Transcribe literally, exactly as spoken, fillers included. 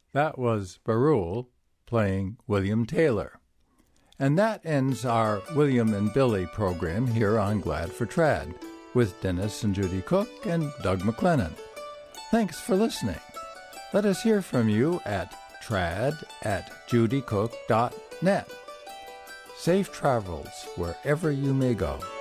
That was Barul playing William Taylor. And that ends our William and Billy program here on Glad for Trad with Dennis and Judy Cook and Doug McLennan. Thanks for listening. Let us hear from you at trad at judycook dot net. Safe travels wherever you may go.